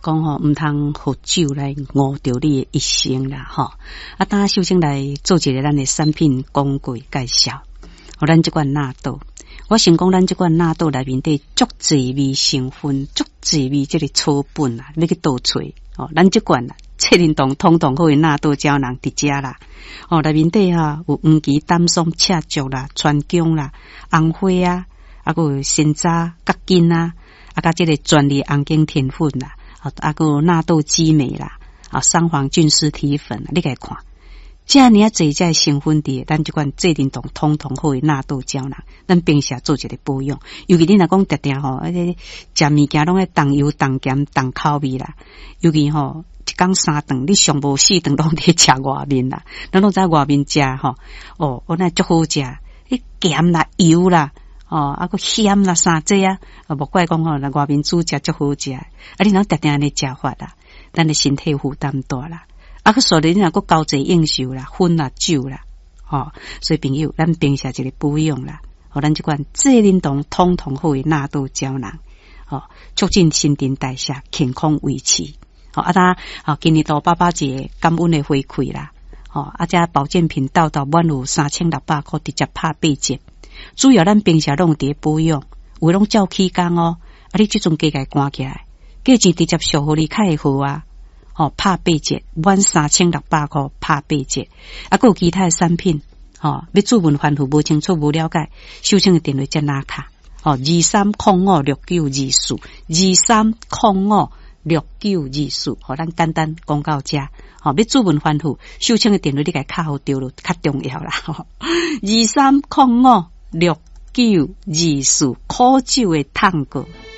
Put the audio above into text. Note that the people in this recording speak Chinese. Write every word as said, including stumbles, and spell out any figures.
讲吼，唔通喝酒来误掉你的一生啦，吼！啊，当首先来做一个咱的产品广告介绍。哦，咱这款纳豆，我先讲咱这款纳豆内面的足侪味成分，足侪味这个草本啊，你去倒找哦。咱这款啊，切灵动通通好的纳豆胶囊伫遮啦。哦，内面底哈有黄芪、丹松、赤竹啦、川芎啦、红花啊，啊个有山楂、角筋啊，啊甲这个专利红景甜粉啦，啊啊个有纳豆激酶啦，啊三黄菌丝体粉，你来看。这样你啊，这这成分的，咱这款制定动通通好的纳豆胶囊，咱平时做一个保养。尤其你若讲定定吼，而且食物件拢爱重油、重咸、重口味啦。尤其吼，一天三顿，你上无四顿拢伫食外面啦。咱拢在外面食吼，哦，我那足好食，迄咸啦、油啦，哦，啊个咸啦、啥这啊，啊无怪讲吼，那外面煮食足好食，啊你若定定安尼食法啦，咱的身体负担大啦。啊，个所以你若个交际应酬啦、薰啦、酒啦，哦，所以朋友，咱平时一个保养啦，哦，咱这款智能动通通好的纳豆胶囊，哦，促进新陈代谢，健康维持。哦，啊，他哦，今年到爸爸节感恩的回馈啦，哦，啊，这保健品到到满有三千六百块，直接拍八折。主要咱平时拢伫保养，有拢照起工哦，啊，你这种价格关起来，价钱直接收互你较会好啊。哦，拍八折，满三千六百块拍八折，啊，还有其他的产品，哦，要注文反复无清楚无了解，收请的电话在哪卡？哦，二三空五六九二四，二三空五六九二四，好，咱简单讲到这，哦，要注文反复，收请的电话你该卡好对了，较重要啦，哦，二三空五六九二四，苦酒的糖果。